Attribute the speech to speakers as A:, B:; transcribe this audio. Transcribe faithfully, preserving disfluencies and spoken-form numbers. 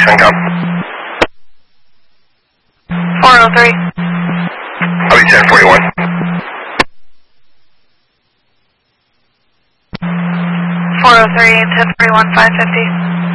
A: CENTCOM.
B: four oh three.
A: I'll be ten forty-one.
B: four oh three, ten forty-one, five fifty.